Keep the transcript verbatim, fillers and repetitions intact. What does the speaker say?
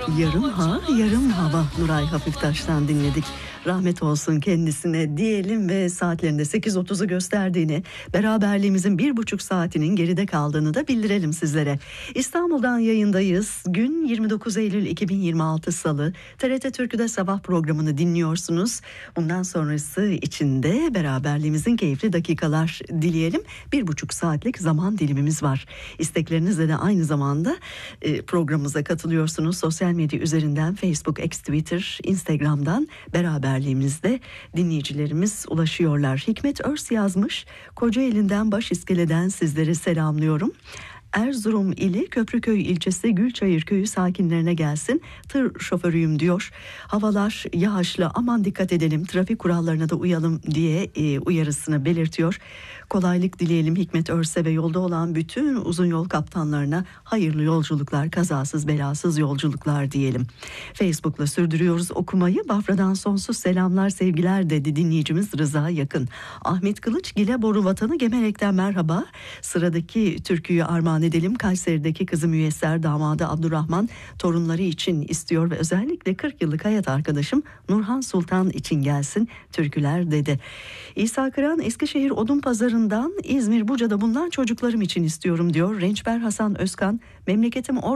Yarım ha, yarım hava Nuray Hafiftaş'tan dinledik. Rahmet olsun kendisine diyelim ve saatlerinde sekiz otuzu gösterdiğini, beraberliğimizin bir buçuk saatinin geride kaldığını da bildirelim sizlere. İstanbul'dan yayındayız. Gün yirmi dokuz Eylül iki bin yirmi altı Salı. T R T Türkü'de sabah programını dinliyorsunuz. Bundan sonrası içinde beraberliğimizin keyifli dakikalar dileyelim. Bir buçuk saatlik zaman dilimimiz var. İsteklerinizle de aynı zamanda e, programımıza katılıyorsunuz. Sosyal medya üzerinden Facebook, X, Twitter, Instagram'dan beraberliğimizde dinleyicilerimiz ulaşıyorlar. Hikmet Örs yazmış. Kocaeli'nden Başiskele'den sizleri selamlıyorum. Erzurum ili Köprüköy ilçesi Gülçayır köyü sakinlerine gelsin. Tır şoförüyüm diyor. Havalar yağışlı, aman dikkat edelim, trafik kurallarına da uyalım diye e, uyarısını belirtiyor. Kolaylık dileyelim Hikmet Örse ve yolda olan bütün uzun yol kaptanlarına hayırlı yolculuklar, kazasız belasız yolculuklar diyelim. Facebook'la sürdürüyoruz okumayı. Bafra'dan sonsuz selamlar, sevgiler dedi dinleyicimiz Rıza Yakın. Ahmet Kılıç Gile Boru Vatanı Gemenek'ten merhaba. Sıradaki türküyü armağan edelim. Kayseri'deki kızı Müyesser, damadı Abdurrahman torunları için istiyor ve özellikle kırk yıllık hayat arkadaşım Nurhan Sultan için gelsin türküler dedi. İsa Kıran Eskişehir Odunpazarı'ndan İzmir Buca'da bulunan çocuklarım için istiyorum diyor. Rençber Hasan Özkan, memleketim